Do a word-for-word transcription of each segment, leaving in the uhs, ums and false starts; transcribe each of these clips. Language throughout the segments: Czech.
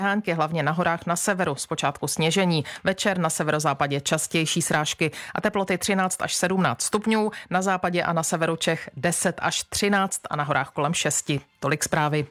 Hánky hlavně na horách na severu, zpočátku sněžení, večer na severozápadě častější srážky a teploty třináct až sedmnáct stupňů, na západě a na severu Čech deset až třináct a na horách kolem šesti. Tolik zprávy.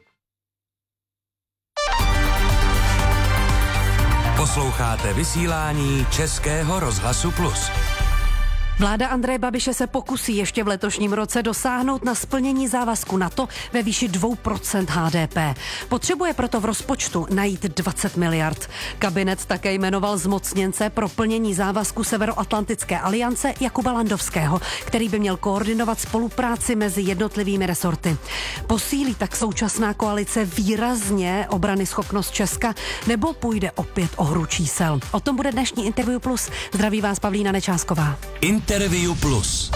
Posloucháte vysílání Českého rozhlasu Plus. Vláda Andreje Babiše se pokusí ještě v letošním roce dosáhnout na splnění závazku NATO ve výši dvě procenta H D P. Potřebuje proto v rozpočtu najít dvacet miliard. Kabinet také jmenoval zmocněnce pro plnění závazku Severoatlantické aliance Jakuba Landovského, který by měl koordinovat spolupráci mezi jednotlivými resorty. Posílí tak současná koalice výrazně obranyschopnost Česka, nebo půjde opět o hru čísel? O tom bude dnešní Interview Plus. Zdraví vás Pavlína Nečásková. Interview Plus.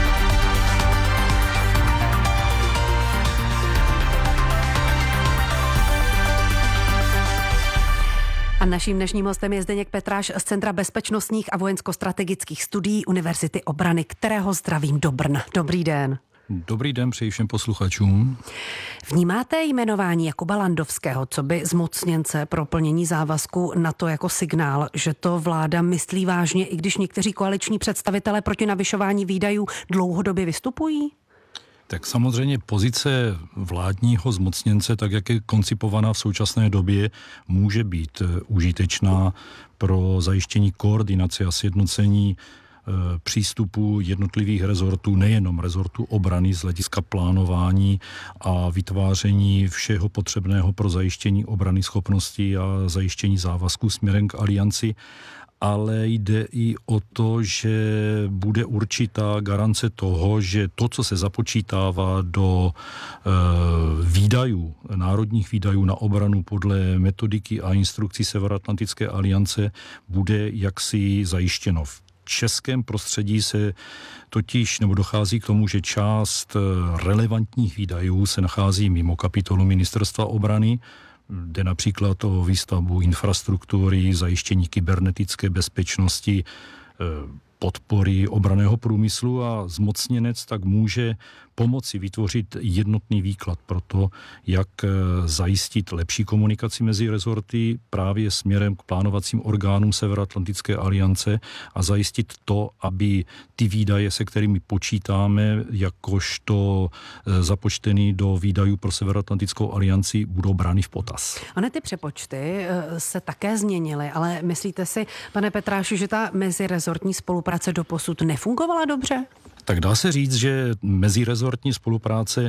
A naším dnešním hostem je Zdeněk Petráš z Centra bezpečnostních a vojensko-strategických studií Univerzity obrany, kterého zdravím do Brna. Dobrý den. Dobrý den přeji všem posluchačům. Vnímáte jmenování Jakuba Landovského, co by zmocněnce pro plnění závazku NATO jako signál, že to vláda myslí vážně, i když někteří koaliční představitelé proti navyšování výdajů dlouhodobě vystupují? Tak samozřejmě pozice vládního zmocněnce, tak jak je koncipovaná v současné době, může být užitečná pro zajištění koordinace a sjednocení přístupu jednotlivých rezortů, nejenom rezortu obrany z hlediska plánování a vytváření všeho potřebného pro zajištění obrany schopností a zajištění závazků směrem k alianci, ale jde i o to, že bude určitá garance toho, že to, co se započítává do e, výdajů, národních výdajů na obranu podle metodiky a instrukcí Severoatlantické aliance, bude jaksi zajištěno. V českém prostředí se totiž, nebo dochází k tomu, že část relevantních výdajů se nachází mimo kapitolu Ministerstva obrany. Jde například o výstavbu infrastruktury, zajištění kybernetické bezpečnosti, podpory obranného průmyslu a zmocněnec tak může pomoci vytvořit jednotný výklad pro to, jak zajistit lepší komunikaci mezi rezorty právě směrem k plánovacím orgánům Severoatlantické aliance a zajistit to, aby ty výdaje, se kterými počítáme, jakožto započtený do výdajů pro Severoatlantickou alianci, budou brány v potaz. Ony ty přepočty se také změnily, ale myslíte si, pane Petráši, že ta mezirezortní spolupráce doposud nefungovala dobře? Tak dá se říct, že mezirezortní spolupráce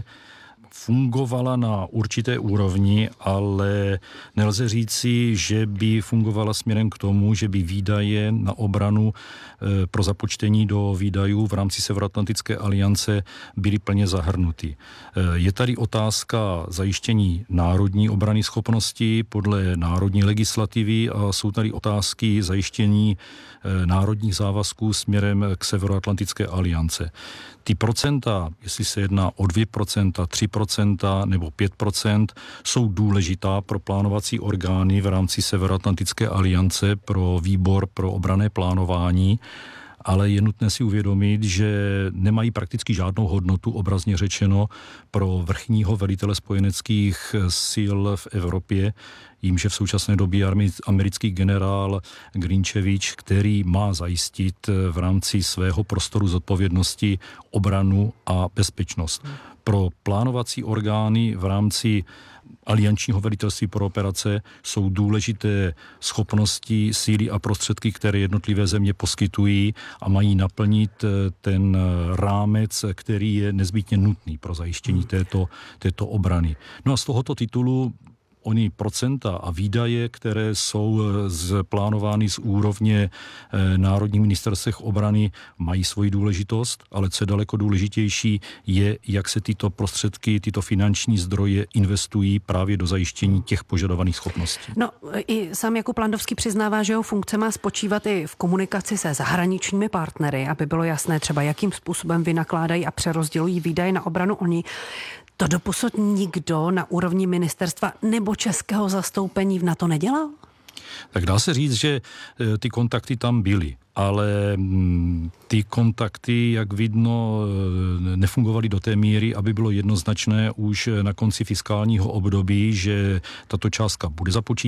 fungovala na určité úrovni, ale nelze říci, že by fungovala směrem k tomu, že by výdaje na obranu e, pro započtení do výdajů v rámci Severoatlantické aliance byly plně zahrnuty. E, je tady otázka zajištění národní obrany schopnosti podle národní legislativy a jsou tady otázky zajištění e, národních závazků směrem k Severoatlantické aliance. Ty procenta, jestli se jedná o dvě procenta, tři procenta nebo pět procent, jsou důležitá pro plánovací orgány v rámci Severoatlantické aliance pro výbor pro obranné plánování, ale je nutné si uvědomit, že nemají prakticky žádnou hodnotu, obrazně řečeno, pro vrchního velitele spojeneckých sil v Evropě, jímže v současné době americký generál Grinčevič, který má zajistit v rámci svého prostoru zodpovědnosti obranu a bezpečnost. Pro plánovací orgány v rámci aliančního velitelství pro operace jsou důležité schopnosti, síly a prostředky, které jednotlivé země poskytují a mají naplnit ten rámec, který je nezbytně nutný pro zajištění této, této obrany. No a z tohoto titulu ony procenta a výdaje, které jsou plánovány z úrovně národních ministerstev obrany, mají svoji důležitost, ale co je daleko důležitější, je, jak se tyto prostředky, tyto finanční zdroje investují právě do zajištění těch požadovaných schopností. No, i sám Jakub Landovský přiznává, že jeho funkce má spočívat i v komunikaci se zahraničními partnery, aby bylo jasné třeba, jakým způsobem vynakládají a přerozdělují výdaje na obranu oni. To doposud nikdo na úrovni ministerstva nebo českého zastoupení v NATO nedělal? Tak dá se říct, že ty kontakty tam byly, ale ty kontakty, jak vidno, nefungovaly do té míry, aby bylo jednoznačné už na konci fiskálního období, že tato částka bude započítána